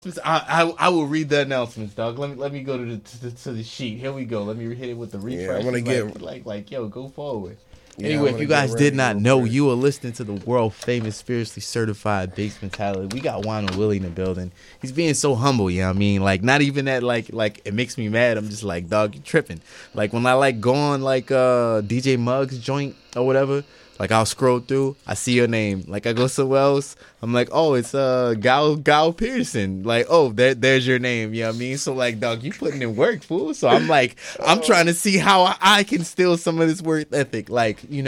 I will read the announcements, dog. Let me go to the sheet. Here we go. Let me hit it with the refresh. Yeah, I'm gonna get yo, go forward. Yeah, anyway, if you guys did not know, you are listening to the world famous, spiritually certified Bass Mentality. We got Wino Willie in the building. He's being so humble, you know what I mean? Like, not even that, like it makes me mad. I'm just like, dog, you tripping. Like, when I go on DJ Muggs joint or whatever, like, I'll scroll through, I see your name. Like, I go somewhere else, I'm like, oh, it's Gal Pearson. Like, oh, there's your name, you know what I mean? So, like, dog, you putting in work, fool. So I'm like, I'm trying to see how I can steal some of this work ethic. Like, you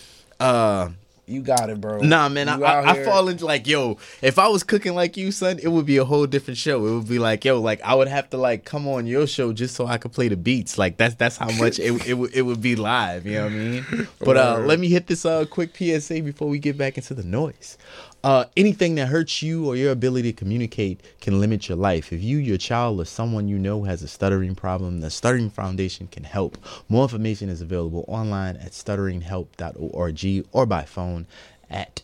got it, bro. Nah, man, I fall into like, yo, if I was cooking like you, son, it would be a whole different show. It would be like, yo, like I would have to like come on your show just so I could play the beats. Like that's how much it would be live. You know what I mean? But let me hit this quick PSA before we get back into the noise. Anything that hurts you or your ability to communicate can limit your life. If you, your child, or someone you know has a stuttering problem, the Stuttering Foundation can help. More information is available online at stutteringhelp.org or by phone at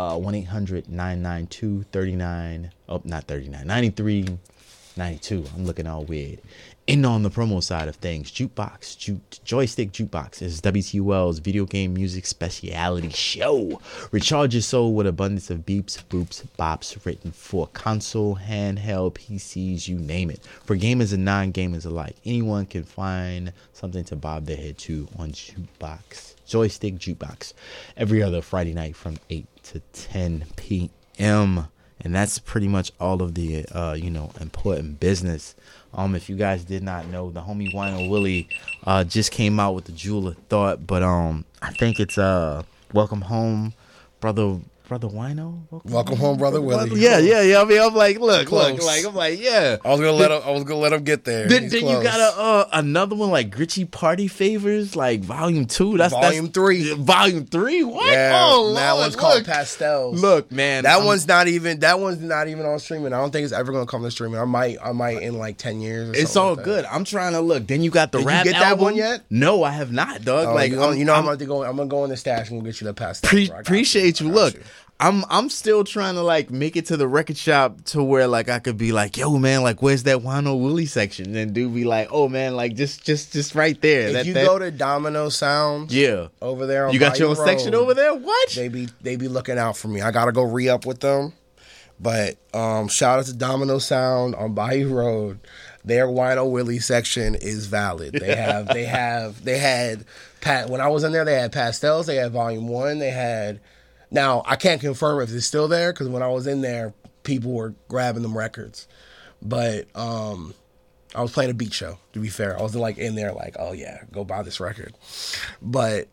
1-800-992-39. Oh, not 39, 93. 92. I'm looking all weird. And on the promo side of things, Joystick Jukebox is WTUL's video game music speciality show. Recharge your soul with abundance of beeps, boops, bops written for console, handheld, PCs, you name it. For gamers and non-gamers alike, anyone can find something to bob their head to on Joystick Jukebox every other Friday night from 8 to 10 p.m. And that's pretty much all of the, important business. If you guys did not know, the homie Wino Willie just came out with the Jewel of Thought. But I think it's Welcome Home, Brother Wino. Welcome home, Brother Willie. Yeah. I mean, I'm like, look, I'm like, yeah. I was gonna let him get there. Then you got another one like Gritchy Party Favors, like Volume 2. That's Volume 3. Volume 3. What? Yeah, oh, that Lord, one's called Pastels. Look, man, that one's not even on streaming. I don't think it's ever gonna come to streaming. I might in like 10 years. It's all good. I'm trying to look. Then you got the rap album. Did you get that one yet? No, I have not, dog. I'm gonna go in the stash and we'll get you the Pastels. Appreciate you. Look. I'm still trying to like make it to the record shop to where like I could be like, yo man, like where's that Wino Willie section? And dude be like, oh man, like just right there. If you go to Domino Sound, over there, on you got your own section over there. What? They be looking out for me. I gotta go re-up with them. But shout out to Domino Sound on Bayou Road. Their Wino Willie section is valid. They had when I was in there, they had Pastels. They had Volume 1. They had. Now, I can't confirm if it's still there because when I was in there, people were grabbing them records. But I was playing a beat show, to be fair. I wasn't like in there like, oh yeah, go buy this record. But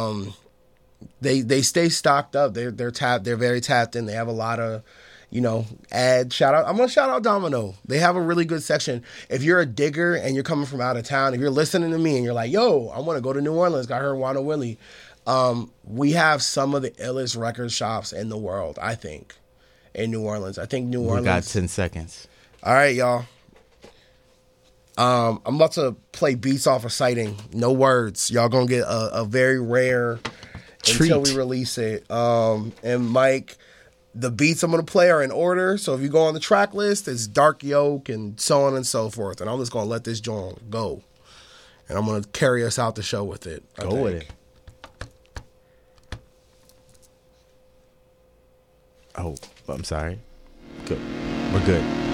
they stay stocked up. They're very tapped in. They have a lot of, ads. I'm going to shout out Domino. They have a really good section. If you're a digger and you're coming from out of town, if you're listening to me and you're like, yo, I want to go to New Orleans, I heard Wino Willie. We have some of the illest record shops in the world, I think, in New Orleans. I think New Orleans. We got 10 seconds. All right, y'all. I'm about to play beats off of Sighting. No words. Y'all gonna get a very rare treat until we release it. And Mike, the beats I'm gonna play are in order. So if you go on the track list, it's Dark Yoke and so on and so forth. And I'm just gonna let this joint go. And I'm gonna carry us out the show with it. Go with it. Oh, I'm sorry. Good. We're good.